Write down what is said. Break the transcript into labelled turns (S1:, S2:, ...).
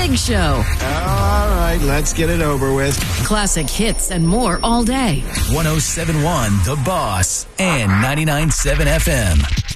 S1: Big Show.
S2: All right, let's get it over with.
S1: Classic hits and more all day.
S3: 107.1 The Boss and 99.7 FM.